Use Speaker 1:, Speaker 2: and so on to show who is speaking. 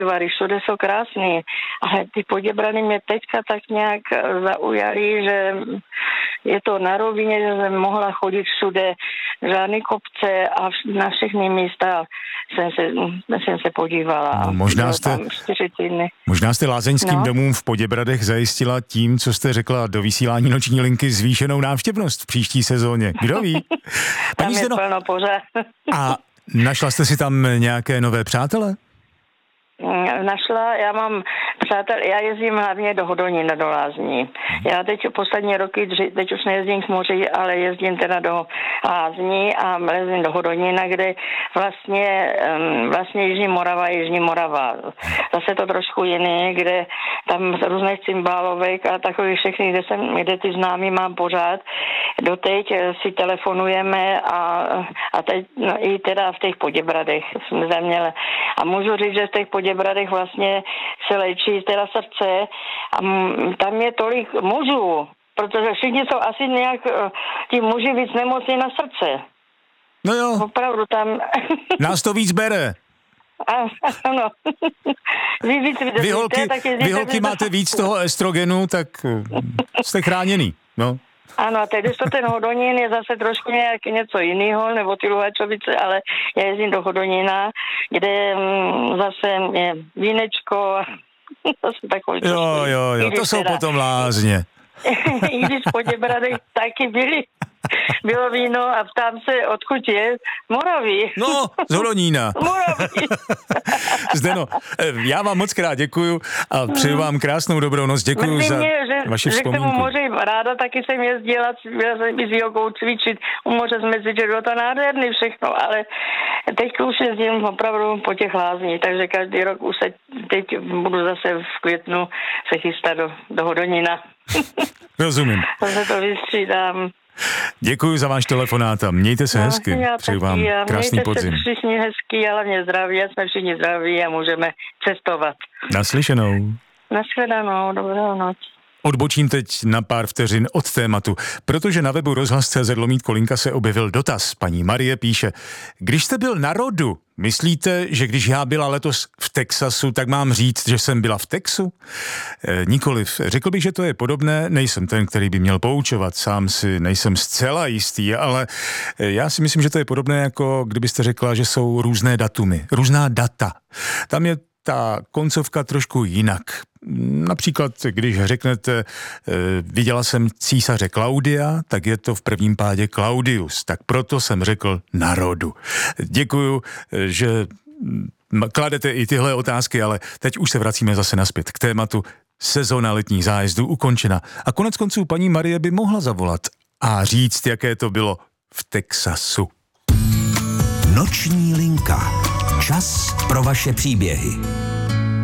Speaker 1: všude jsou krásný, ale ty Poděbrady mě teďka tak nějak zaujaly, že je to na rovině, že jsem mohla chodit všude, žádný kopce a na všechny místa jsem se podívala.
Speaker 2: No, možná jste lázeňským domům v Poděbradech zajistila tím, co jste řekla do vysílání Noční linky, zvýšenou návštěvnost v příští sezóně. Kdo ví?
Speaker 1: Tam je plno pořád.
Speaker 2: A našla jste si tam nějaké nové přátele?
Speaker 1: Našla, já mám přátel, já jezdím hlavně do Hodonína, do Lázní. Já teď poslední roky, teď už nejezdím k moři, ale jezdím teda do Lázní a jezdím do Hodonína, kde vlastně Jižní Morava. Zase to trošku jiný, kde tam různých cymbálovek a takových všechny, kde ty známí mám pořád. Doteď si telefonujeme a teď i teda v těch Poděbradech jsme zaměli. A můžu říct, že v těch Poděbradech vlastně se léčí teda srdce a tam je tolik mužů, protože všichni jsou asi nějak ti muži víc nemocní na srdce.
Speaker 2: No jo.
Speaker 1: Opravdu tam.
Speaker 2: Nás to víc bere.
Speaker 1: Ano.
Speaker 2: Vy holky máte víc toho estrogenu, tak jste chráněný. No.
Speaker 1: Ano, a teď to ten Hodonín je zase trošku něco jiného, nebo ty Luhačovice, ale já jezdím do Hodonína, kde zase je vínečko, to jsou takový.
Speaker 2: Jo, to jsou potom lázně.
Speaker 1: I když v Poděbradech taky bylo víno a ptám se, odkud je? Moravy.
Speaker 2: No, z Hodonína.
Speaker 1: Moravy.
Speaker 2: Zdeno, já vám moc krát děkuju a přeju vám krásnou dobrou noc. Děkuju za vaši vzpomínku.
Speaker 1: Že k tomu moři ráda taky jsem jezdila s jogou cvičit. U moře jsme si bylo to nádherný všechno, ale teď už jezdím opravdu po těch lázních, takže každý rok už se teď budu zase v květnu se chystat do Hodonína.
Speaker 2: Rozumím.
Speaker 1: Zase to vystřídám.
Speaker 2: Děkuji za váš telefonát a mějte se hezky. Přeju vám krásný podzim.
Speaker 1: Mějte se všichni hezky, ale mě zdraví, jsme všichni zdraví a můžeme cestovat.
Speaker 2: Naslyšenou.
Speaker 1: Nashledanou, dobrou noc.
Speaker 2: Odbočím teď na pár vteřin od tématu, protože na webu rozhlas.cz/Kolinka se objevil dotaz. Paní Marie píše, když jste byl na rodu, myslíte, že když já byla letos v Texasu, tak mám říct, že jsem byla v Texu? Nikoliv. Řekl bych, že to je podobné, nejsem ten, který by měl poučovat, sám si nejsem zcela jistý, ale já si myslím, že to je podobné, jako kdybyste řekla, že jsou různé datumy, různá data. Tam je ta koncovka trošku jinak. Například, když řeknete, viděla jsem císaře Klaudia, tak je to v prvním pádě Claudius. Tak proto jsem řekl na rodu. Děkuju, že kladete i tyhle otázky, ale teď už se vracíme zase nazpět k tématu. Sezóna letních zájezdů ukončena. A konec konců paní Marie by mohla zavolat a říct, jaké to bylo v Texasu.
Speaker 3: Noční linka. Čas pro vaše příběhy.